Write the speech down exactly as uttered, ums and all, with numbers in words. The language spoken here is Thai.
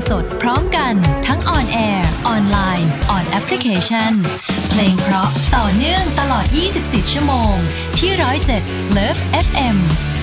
สดพร้อมกันทั้งออนแอร์ออนไลน์ออนแอปพลิเคชันเพลงเพราะต่อเนื่องตลอดยี่สิบสี่ชั่วโมงที่หนึ่งศูนย์เจ็ด Love เอฟ เอ็ม